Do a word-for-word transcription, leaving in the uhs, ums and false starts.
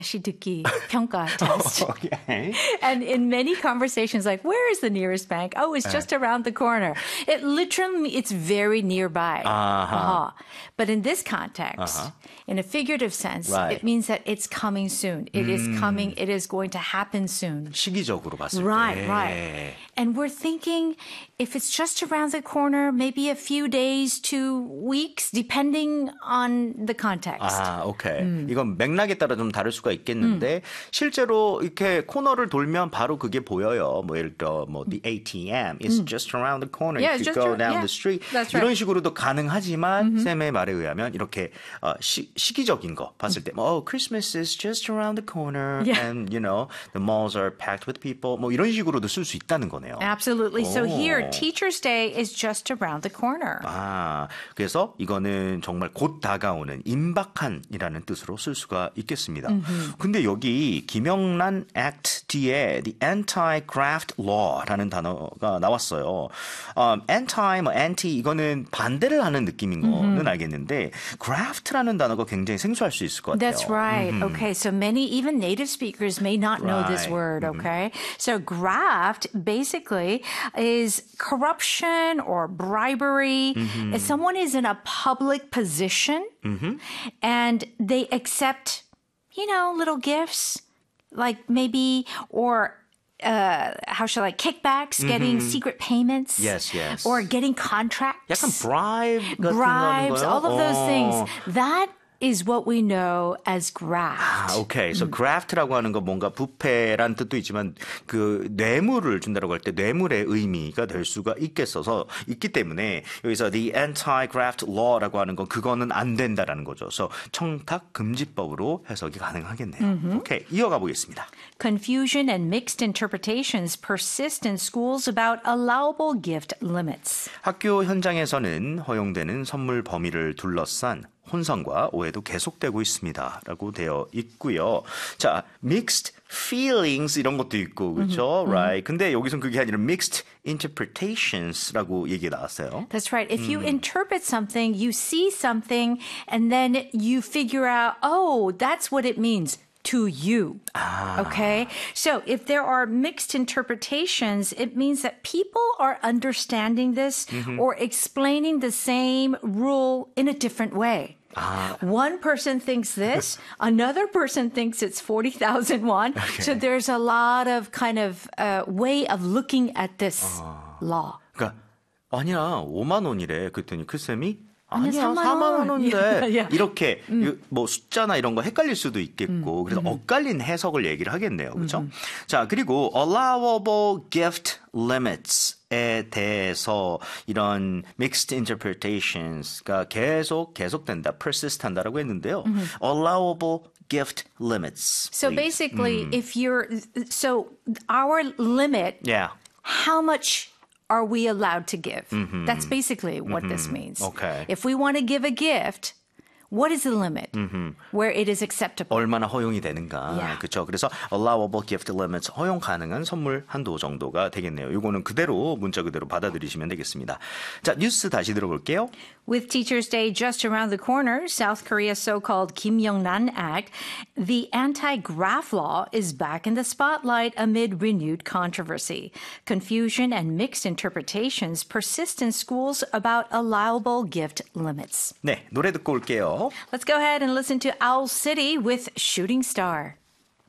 다시 듣기 평가 test. Okay. And in many conversations, like, where is the nearest bank? Oh, it's just around the corner. It literally, it's very nearby. Uh-huh. Uh-huh. But in this context, uh-huh. in a figurative sense, right. it means that it's coming soon. It mm. is coming. It is going to happen soon. 시기적으로 봤을 right, 때. Right, right. And we're thinking if it's just around the corner, maybe a few days to weeks, depending on the context. 아, 오케이. 음. 이건 맥락에 따라 좀 다를 수가 있겠는데 음. 실제로 이렇게 코너를 돌면 바로 그게 보여요. 뭐 예를 들어 뭐 the A T M is 음. just around the corner. Yeah, if you just go around, down yeah. the street. That's 이런 right. 식으로도 가능하지만 mm-hmm. 쌤의 말에 의하면 이렇게 어, 시, 시기적인 거 봤을 때, 뭐, oh, Christmas is just around the corner, yeah. and you know the malls are packed with people. 뭐 이런 식으로도 쓸 수 있다는 거네요. Absolutely. 오. So here, Teachers' Day is just around the corner. 아, 그래서 이거는 정말 곧 다가오는 임박한이라는 뜻으로 쓸 수가 있겠습니다. Mm-hmm. 근데 여기 김영란 Act 뒤에 the anti-graft law라는 단어가 나왔어요. Um, anti, 뭐 anti 이거는 반대를 하는 느낌인 거는 mm-hmm. 알겠는데 graft라는 단어가 굉장히 생소할 수 있을 것 같아요. That's right. Mm-hmm. Okay, so many even native speakers may not know right. this word. Mm-hmm. Okay, so graft basically is corruption or bribery. Mm-hmm. If someone is in a public position mm-hmm. and they accept, you know, little gifts, like maybe or. Uh, how shall I, kickbacks, mm-hmm. getting secret payments. Yes, yes. Or getting contracts. 약간 bribe 같은 Bribes, 거요? all of those 어. things. That is what we know as graft. 아, 오케이. So graft라고 하는 거 뭔가 부패란 뜻도 있지만 그 뇌물을 준다라고 할 때 뇌물의 의미가 될 수가 있겠어서 있기 때문에 여기서 the anti-graft law라고 하는 건 그거는 안 된다라는 거죠. So 청탁 금지법으로 해석이 가능하겠네요. Mm-hmm. 오케이. 이어가 보겠습니다. Confusion and mixed interpretations persist in schools about allowable gift limits. 학교 현장에서는 허용되는 선물 범위를 둘러싼 혼선과 오해도 계속되고 있습니다. 라고 되어 있고요. 자, mixed feelings 이런 것도 있고 그렇죠? Mm-hmm. Right. 근데 여기선 그게 아니라 mixed interpretations라고 얘기가 나왔어요. That's right. If 음. you interpret something, you see something and then you figure out, oh, that's what it means. To you. Ah. Okay? So if there are mixed interpretations, it means that people are understanding this mm-hmm. or explaining the same rule in a different way. Ah. One person thinks this, another person thinks it's forty thousand won. Okay. So there's a lot of kind of uh, way of looking at this 아. law. 그러니까 아니야 오만 원이래. 그랬더니 그 쌤이 아니야 삼만 사만 원. 원인데 yeah, yeah. 이렇게 음. 뭐 숫자나 이런 거 헷갈릴 수도 있겠고 음. 그래서 음. 엇갈린 해석을 얘기를 하겠네요. 그렇죠? 음. 자 그리고 allowable gift limits에 대해서 이런 mixed interpretations가 계속 계속된다, persist한다라고 했는데요. 음. allowable gift limits. So please. basically, 음. if you're so our limit, yeah. how much are we allowed to give? Mm-hmm. That's basically what mm-hmm. this means. Okay. If we want to give a gift, what is the limit mm-hmm. where it is acceptable? 얼마나 허용이 되는가. Yeah. 그렇죠. 그래서 allowable gift limits, 허용 가능한 선물 한도 정도가 되겠네요. 이거는 그대로 문자 그대로 받아들이시면 되겠습니다. 자, 뉴스 다시 들어볼게요. With Teachers' Day just around the corner, South Korea's so-called Kim Yong-nan Act, the anti-graft law is back in the spotlight amid renewed controversy. Confusion and mixed interpretations persist in schools about allowable gift limits. 네, 노래 듣고 올게요. Let's go ahead and listen to Owl City with Shooting Star.